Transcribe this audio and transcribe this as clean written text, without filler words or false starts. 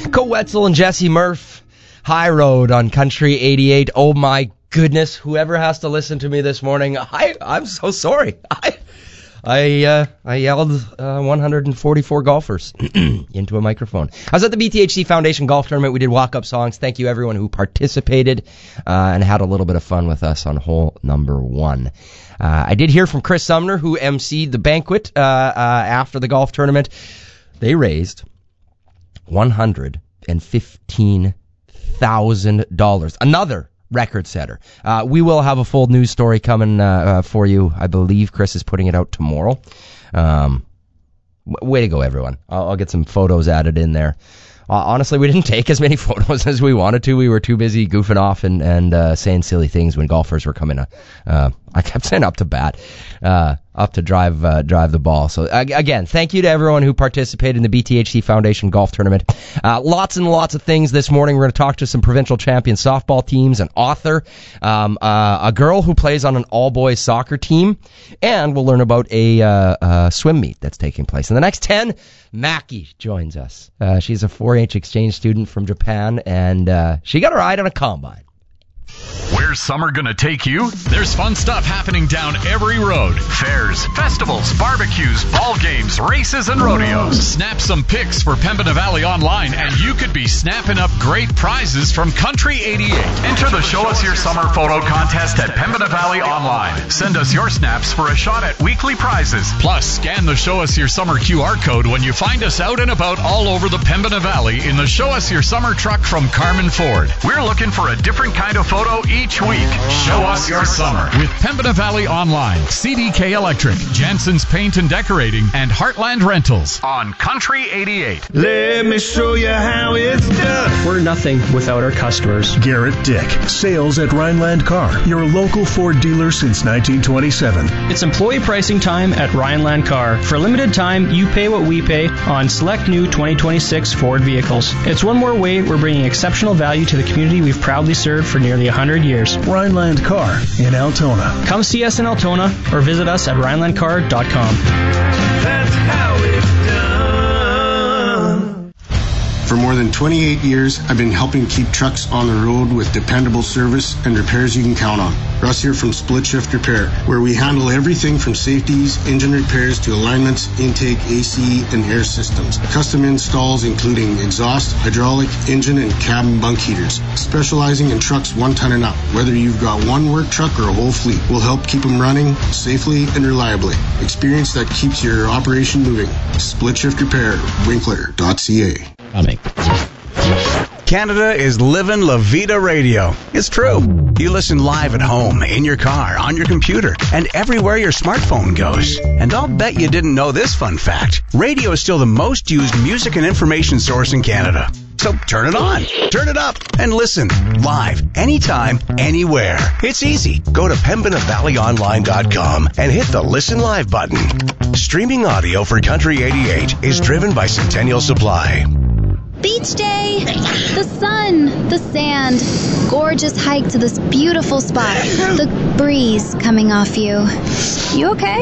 Co Wetzel and Jesse Murph, High Road on Country 88. Oh my goodness, whoever has to listen to me this morning, I'm so sorry. I yelled 144 golfers into a microphone. I was at the BTHC Foundation Golf Tournament. We did walk-up songs. Thank you, everyone who participated and had a little bit of fun with us on hole number 1. I did hear from Chris Sumner, who emceed the banquet after the golf tournament. They raised $115,000. Another record setter. We will have a full news story coming for you. I believe Chris is putting it out tomorrow. Way to go, everyone. I'll get some photos added in there. Honestly, we didn't take as many photos as we wanted to. We were too busy goofing off and saying silly things when golfers were coming. I kept saying up to bat, up to drive the ball. So again, thank you to everyone who participated in the BTHC Foundation Golf Tournament. Lots and lots of things this morning. We're going to talk to some provincial champion softball teams, an author, a girl who plays on an all-boys soccer team, and we'll learn about a swim meet that's taking place. In the next 10, Maki joins us. She's a 4-H exchange student from Japan, and she got a ride on a combine. Where's summer gonna take you? There's fun stuff happening down every road. Fairs, festivals, barbecues, ball games, races, and rodeos. Snap some pics for Pembina Valley Online, and you could be snapping up great prizes from Country 88. Enter the Show Us Your Summer photo contest at Pembina Valley Online. Send us your snaps for a shot at weekly prizes. Plus, scan the Show Us Your Summer QR code when you find us out and about all over the Pembina Valley in the Show Us Your Summer truck from Carmen Ford. We're looking for a different kind of photo each week. Show us your summer with Pembina Valley Online, CDK Electric, Jansen's Paint and Decorating, and Heartland Rentals on Country 88. Let me show you how it's done. We're nothing without our customers. Garrett Dick, sales at Rhineland Car, your local Ford dealer since 1927. It's employee pricing time at Rhineland Car. For a limited time, you pay what we pay on select new 2026 Ford vehicles. It's one more way we're bringing exceptional value to the community we've proudly served for nearly 100 years. Rhineland Car in Altona. Come see us in Altona or visit us at RhinelandCar.com. That's how it's done. For more than 28 years, I've been helping keep trucks on the road with dependable service and repairs you can count on. Russ here from Split Shift Repair, where we handle everything from safeties, engine repairs to alignments, intake, AC, and air systems. Custom installs including exhaust, hydraulic, engine, and cabin bunk heaters. Specializing in trucks 1 ton and up. Whether you've got one work truck or a whole fleet, we'll help keep them running safely and reliably. Experience that keeps your operation moving. Split Shift Repair, Winkler.ca. Canada is living La Vida Radio. It's true. You listen live at home, in your car, on your computer, and everywhere your smartphone goes. And I'll bet you didn't know this fun fact. Radio is still the most used music and information source in Canada. So turn it on, turn it up, and listen live, anytime, anywhere. It's easy. Go to PembinaValleyOnline.com and hit the Listen Live button. Streaming audio for Country 88 is driven by Centennial Supply. Beach day, the sun, the sand, gorgeous hike to this beautiful spot, the breeze coming off you. You okay?